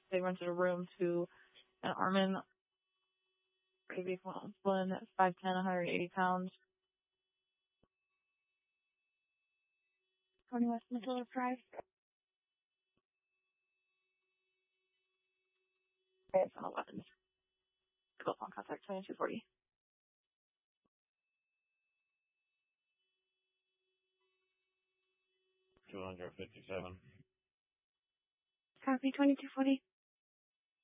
They rented a room to an Armin, maybe one, 5'10", 180 pounds. 20 West Matilda Drive. It's on 11. Telephone contact 2240. $257. Copy 2240.